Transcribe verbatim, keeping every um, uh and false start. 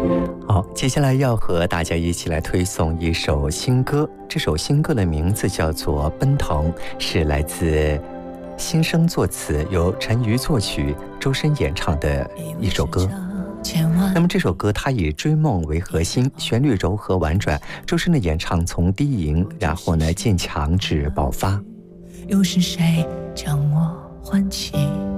好，接下来要和大家一起来推送一首新歌，这首新歌的名字叫做《奔腾》，是来自新生作词，由陈瑜作曲，周深演唱的一首歌。那么这首歌它以追梦为核心，旋律柔和婉转，周深的演唱从低吟，然后呢渐强至爆发。 又是谁将我唤起？